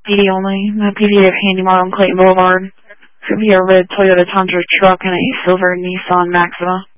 PD only. The PD of Handy Model on Clayton Boulevard. Could be a red Toyota Tundra truck and a silver Nissan Maxima.